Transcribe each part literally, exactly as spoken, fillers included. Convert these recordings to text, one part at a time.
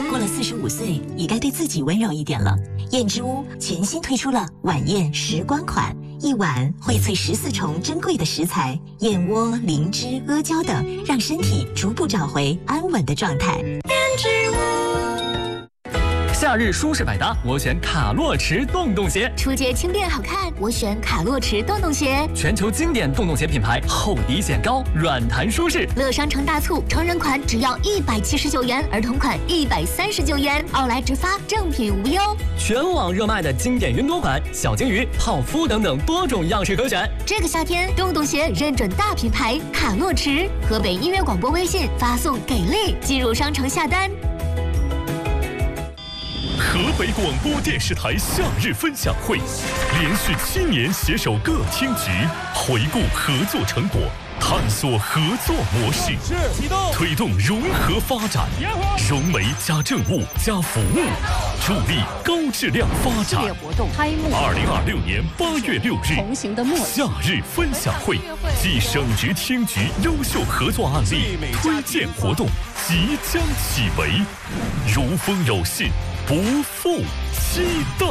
过了四十五岁，也该对自己温柔一点了。燕之屋全新推出了晚宴时光款，一碗荟萃十四重珍贵的食材，燕窝、灵芝、阿胶等，让身体逐步找回安稳的状态。燕之屋。 夏日舒适百搭，我选卡洛驰洞洞鞋。 出街轻便好看，我选卡洛驰洞洞鞋。 全球经典洞洞鞋品牌，厚底显高，软弹舒适。 乐商城大促，成人款只要一百七十九元，儿童款一百三十九元，奥莱直发，正品无忧。 全网热卖的经典云朵款、小金鱼、泡芙等等多种样式可选。 这个夏天，洞洞鞋认准大品牌卡洛驰。河北音乐广播微信发送给力，进入商城下单。 河北广播电视台夏日分享会，连续七年携手各厅局，回顾合作成果，探索合作模式，推动融合发展，融媒加政务加服务，助力高质量发展。二零二六年八月六日，夏日分享会暨省直厅局优秀合作案例推荐活动即将启围，如风有信，不负期待。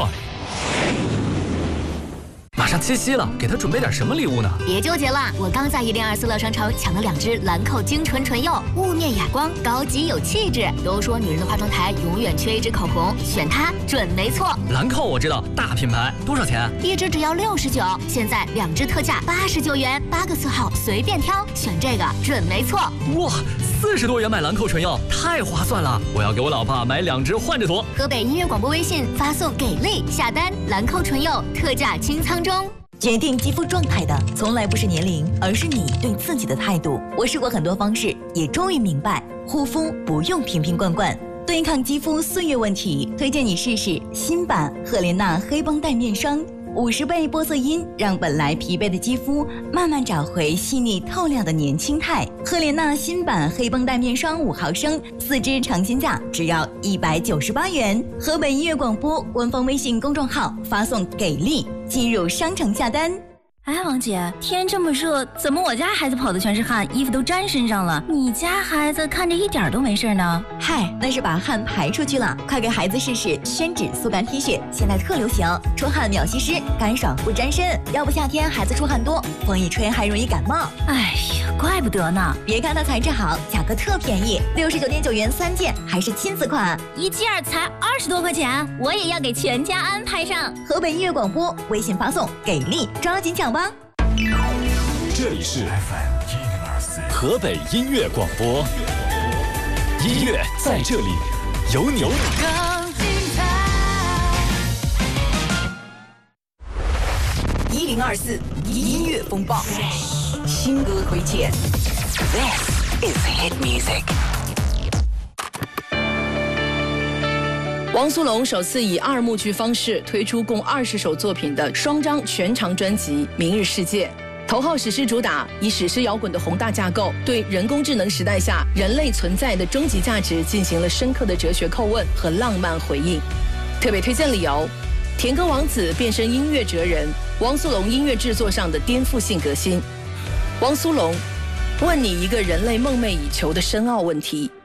马上七夕了，给他准备点什么礼物呢？ 别纠结了，我刚在一零二四乐商城抢了两支兰蔻精纯唇釉，雾面哑光，高级有气质。都说女人的化妆台永远缺一支口红，选它准没错。 兰蔻我知道，大品牌，多少钱？ 一支只要六十九，现在两支特价八十九元，八个色号随便挑，选这个准没错。 哇，四十多元买兰蔻唇釉，太划算了！我要给我老婆买两支换着涂。 河北音乐广播微信发送给力下单，兰蔻唇釉特价清仓中。 决定肌肤状态的从来不是年龄，而是你对自己的态度。我试过很多方式，也终于明白，护肤不用瓶瓶罐罐。对抗肌肤岁月问题，推荐你试试新版赫莲娜黑绷带面霜，五十倍玻色因让本来疲惫的肌肤慢慢找回细腻透亮的年轻态。赫莲娜新版黑绷带面霜五毫升，四支尝鲜价只要一百九十八元。河北音乐广播官方微信公众号发送给力，进入商城下单。 哎，王姐，天这么热，怎么我家孩子跑的全是汗，衣服都沾身上了？你家孩子看着一点都没事呢。 嗨，那是把汗排出去了。快给孩子试试宣纸速干 T 恤，现在特流行，出汗秒吸湿，干爽不沾身。要不夏天孩子出汗多，风一吹还容易感冒。 哎呀，怪不得呢。 别看它材质好，价格特便宜，六十九点九元三件，还是亲子款， 一件才二十多块钱，我也要给全家安排上。 河北音乐广播微信发送给力，抓紧抢吧。 这里是 F M 一零二四河北音乐广播，音乐在这里，有你。 一零二四音乐风暴，新歌推荐。This is hit music。 王苏泷首次以二幕剧方式推出共二十首作品的双张全长专辑《明日世界》。头号史诗主打，以史诗摇滚的宏大架构，对人工智能时代下人类存在的终极价值进行了深刻的哲学叩问和浪漫回应。特别推荐理由：甜歌王子变身音乐哲人，王苏泷音乐制作上的颠覆性革新。王苏泷，问你一个人类梦寐以求的深奥问题：